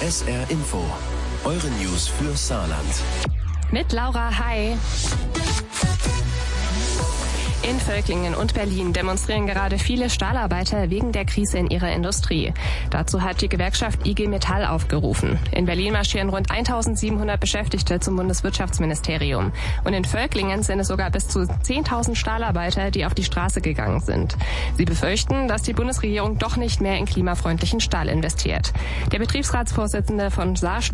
SR Info, eure News für Saarland. Mit Laura, hi. In Völklingen und Berlin demonstrieren gerade viele Stahlarbeiter wegen der Krise in ihrer Industrie. Dazu hat die Gewerkschaft IG Metall aufgerufen. In Berlin marschieren rund 1700 Beschäftigte zum Bundeswirtschaftsministerium. Und in Völklingen sind es sogar bis zu 10.000 Stahlarbeiter, die auf die Straße gegangen sind. Sie befürchten, dass die Bundesregierung doch nicht mehr in klimafreundlichen Stahl investiert. Der Betriebsratsvorsitzende von Saar